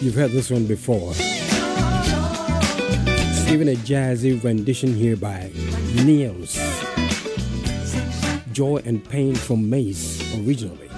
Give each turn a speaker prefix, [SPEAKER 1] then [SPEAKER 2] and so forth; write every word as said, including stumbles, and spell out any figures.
[SPEAKER 1] You've heard this one before. It's even a jazzy rendition here by Neos. Joy and Pain from Mace originally.